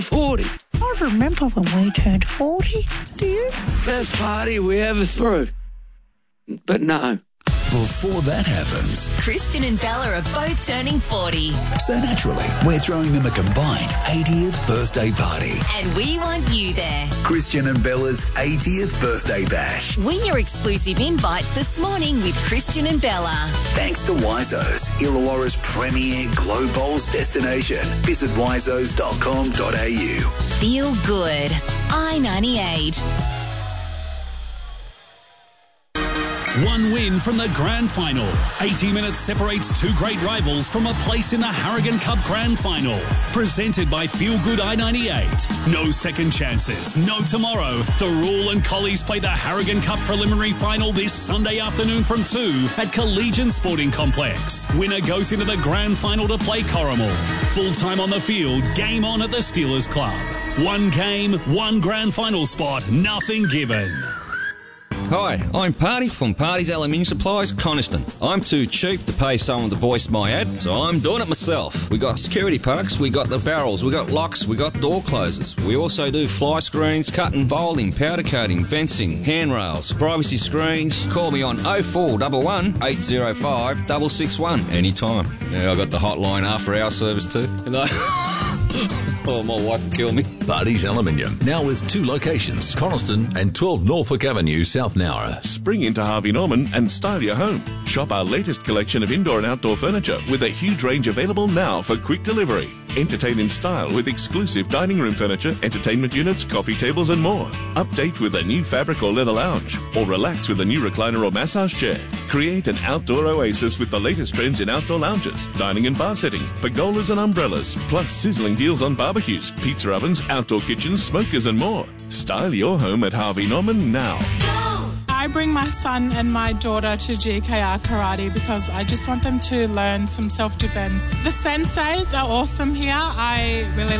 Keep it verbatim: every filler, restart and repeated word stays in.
forty. I remember when we turned forty. Do you? Best party we ever threw. But no. Before that happens, Christian and Bella are both turning forty. so naturally, we're throwing them a combined eightieth birthday party. And we want you there. Christian and Bella's eightieth birthday bash. Win your exclusive invites this morning with Christian and Bella. Thanks to Wizo's, Illawarra's premier Glow Bowls destination. Visit wizos dot com dot a u. Feel good. I ninety-eight. One win from the grand final. eighty minutes separates two great rivals from a place in the Harrigan Cup grand final. Presented by Feel Good I ninety-eight. No second chances, no tomorrow. The Rule and Collies play the Harrigan Cup preliminary final this Sunday afternoon from two at Collegian Sporting Complex. Winner goes into the grand final to play Corrimal. Full time on the field, game on at the Steelers Club. One game, one grand final spot, nothing given. Hi, I'm Party from Party's Aluminium Supplies, Coniston. I'm too cheap to pay someone to voice my ad, so I'm doing it myself. We got security products, we got the barrels, we got locks, we got door closers. We also do fly screens, cut and folding, powder coating, fencing, handrails, privacy screens. Call me on oh four one one, eight oh five, six six one anytime. Yeah, I got the hotline after hour service too. And I... Oh, my wife will kill me. Party's Aluminium, now with two locations, Coniston and twelve Norfolk Avenue, South Nowra. Spring into Harvey Norman and style your home. Shop our latest collection of indoor and outdoor furniture with a huge range available now for quick delivery. Entertain in style with exclusive dining room furniture, entertainment units, coffee tables and more. Update with a new fabric or leather lounge, or relax with a new recliner or massage chair. Create an outdoor oasis with the latest trends in outdoor lounges, dining and bar settings, pergolas and umbrellas, plus sizzling deals on barbecues, pizza ovens, outdoor kitchens, smokers and more. Style your home at Harvey Norman now. I bring my son and my daughter to G K R Karate because I just want them to learn some self-defense. The senseis are awesome here. I really